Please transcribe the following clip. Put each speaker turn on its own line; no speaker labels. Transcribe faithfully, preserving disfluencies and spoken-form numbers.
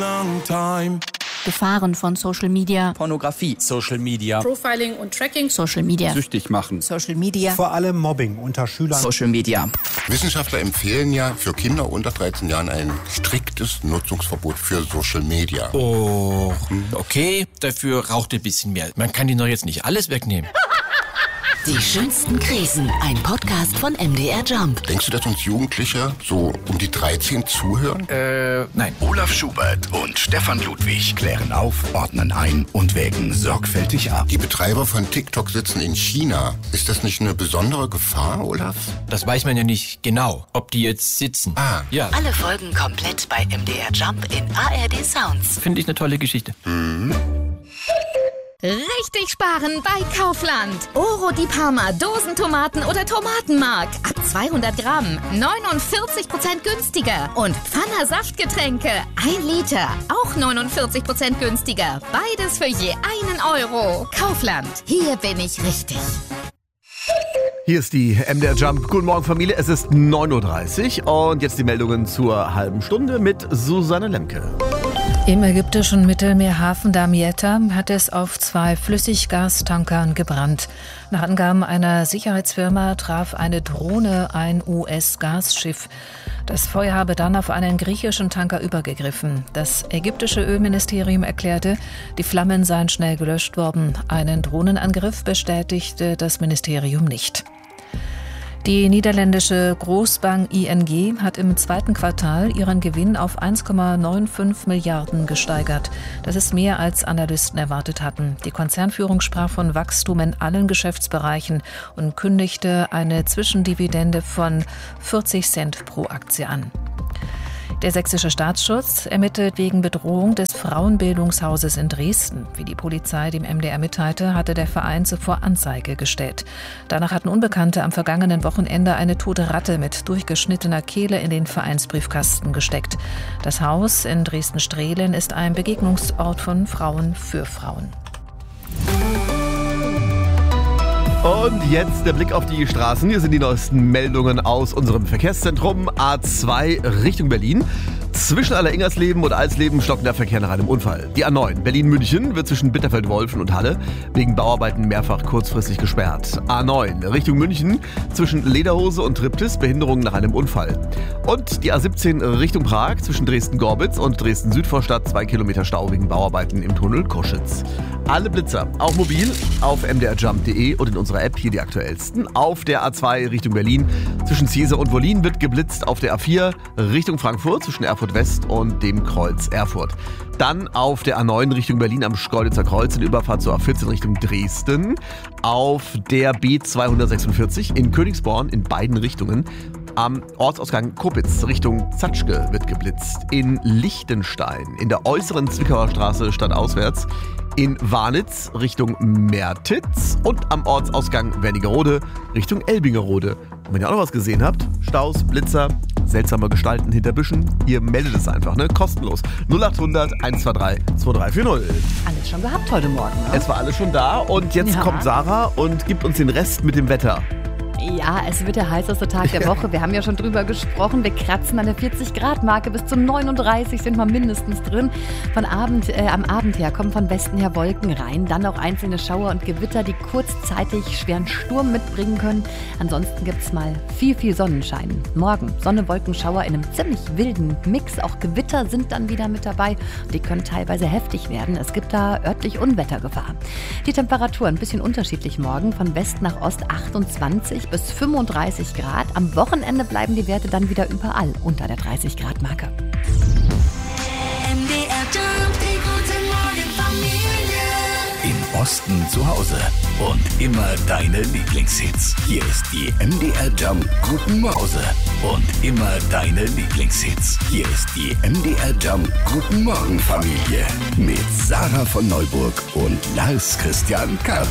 Gefahren von Social Media.
Pornografie. Social Media.
Profiling und Tracking.
Social Media.
Süchtig machen.
Social Media.
Vor allem Mobbing unter Schülern.
Social Media.
Wissenschaftler empfehlen ja für Kinder unter dreizehn Jahren ein striktes Nutzungsverbot für Social Media.
Oh, okay, dafür raucht ein bisschen mehr. Man kann ihnen doch jetzt nicht alles wegnehmen.
Die schönsten Krisen, ein Podcast von M D R Jump.
Denkst du, dass uns Jugendliche so um die dreizehn zuhören?
Äh, nein.
Olaf Schubert und Stefan Ludwig klären auf, ordnen ein und wägen sorgfältig ab.
Die Betreiber von TikTok sitzen in China. Ist das nicht eine besondere Gefahr, Olaf?
Das weiß man ja nicht genau, ob die jetzt sitzen.
Ah.
Ja.
Alle Folgen komplett bei M D R Jump in A R D Sounds.
Finde ich eine tolle Geschichte.
Mhm.
Richtig sparen bei Kaufland. Oro di Parma, Dosentomaten oder Tomatenmark. Ab zweihundert Gramm, neunundvierzig Prozent günstiger. Und Pfanner Saftgetränke, ein Liter, auch neunundvierzig Prozent günstiger. Beides für je einen Euro. Kaufland, hier bin ich richtig.
Hier ist die M D R Jump. Guten Morgen, Familie. Es ist neun Uhr dreißig und jetzt die Meldungen zur halben Stunde mit Susanne Lemke.
Im ägyptischen Mittelmeerhafen Damietta hat es auf zwei Flüssiggastankern gebrannt. Nach Angaben einer Sicherheitsfirma traf eine Drohne ein U S-Gasschiff. Das Feuer habe dann auf einen griechischen Tanker übergegriffen. Das ägyptische Ölministerium erklärte, die Flammen seien schnell gelöscht worden. Einen Drohnenangriff bestätigte das Ministerium nicht. Die niederländische Großbank I N G hat im zweiten Quartal ihren Gewinn auf eins Komma fünfundneunzig Milliarden gesteigert. Das ist mehr, als Analysten erwartet hatten. Die Konzernführung sprach von Wachstum in allen Geschäftsbereichen und kündigte eine Zwischendividende von vierzig Cent pro Aktie an. Der sächsische Staatsschutz ermittelt wegen Bedrohung des Frauenbildungshauses in Dresden. Wie die Polizei dem M D R mitteilte, hatte der Verein zuvor Anzeige gestellt. Danach hatten Unbekannte am vergangenen Wochenende eine tote Ratte mit durchgeschnittener Kehle in den Vereinsbriefkasten gesteckt. Das Haus in Dresden-Strehlen ist ein Begegnungsort von Frauen für Frauen.
Und jetzt der Blick auf die Straßen. Hier sind die neuesten Meldungen aus unserem Verkehrszentrum A zwei Richtung Berlin. Zwischen Alleringersleben und Alsleben stockt der Verkehr nach einem Unfall. Die A neun Berlin-München wird zwischen Bitterfeld-Wolfen und Halle wegen Bauarbeiten mehrfach kurzfristig gesperrt. A neun Richtung München zwischen Lederhose und Triptis Behinderung nach einem Unfall. Und die A siebzehn Richtung Prag zwischen Dresden-Gorbitz und Dresden-Südvorstadt zwei Kilometer Stau wegen Bauarbeiten im Tunnel Koschitz. Alle Blitzer, auch mobil, auf m d r jump punkt d e und in unserer App hier die aktuellsten. Auf der A zwei Richtung Berlin zwischen Ziese und Wollin wird geblitzt. Auf der A vier Richtung Frankfurt zwischen Erfurt West und dem Kreuz Erfurt. Dann auf der A neun Richtung Berlin am Schkeuditzer Kreuz in Überfahrt zur A vierzehn Richtung Dresden. Auf der B zweihundertsechsundvierzig in Königsborn in beiden Richtungen. Am Ortsausgang Kopitz Richtung Zatschke wird geblitzt. In Lichtenstein in der äußeren Zwickauer Straße stadtauswärts. In Warnitz Richtung Mertitz und am Ortsausgang Wernigerode Richtung Elbingerode. Und wenn ihr auch noch was gesehen habt, Staus, Blitzer, seltsame Gestalten hinter Büschen, ihr meldet es einfach, ne? Kostenlos. null achthundert eins zwei drei zwei drei vier null.
Alles schon gehabt heute Morgen, ne?
Es war alles schon da und jetzt
Ja.
kommt Sarah und gibt uns den Rest mit dem Wetter.
Ja, es wird der heißeste Tag der Woche. Wir haben ja schon drüber gesprochen. Wir kratzen an der vierzig Grad Marke. Bis zu neununddreißig sind wir mindestens drin. Von Abend, äh, am Abend her kommen von Westen her Wolken rein. Dann auch einzelne Schauer und Gewitter, die kurzzeitig schweren Sturm mitbringen können. Ansonsten gibt es mal viel, viel Sonnenschein. Morgen Sonne, Wolken, Schauer in einem ziemlich wilden Mix. Auch Gewitter sind dann wieder mit dabei. Die können teilweise heftig werden. Es gibt da örtlich Unwettergefahr. Die Temperatur ein bisschen unterschiedlich morgen. Von West nach Ost achtundzwanzig bis fünfunddreißig Grad. Am Wochenende bleiben die Werte dann wieder überall unter der dreißig Grad Marke.
M D R Jump, die gute Morgenfamilie.
Im Osten zu Hause und immer deine Lieblingshits. Hier ist die M D R Jump Guten Morgen und immer deine Lieblingshits. Hier ist die M D R Jump Guten Morgen Familie mit Sarah von Neuburg und Lars Christian Karl.